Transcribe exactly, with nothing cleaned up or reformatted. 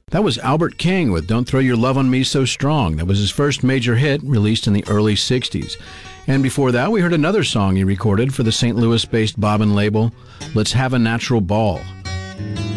That was Albert King with Don't Throw Your Love on Me So Strong. That was his first major hit, released in the early sixties. And before that, we heard another song he recorded for the Saint Louis-based Bobbin label, Let's Have a Natural Ball.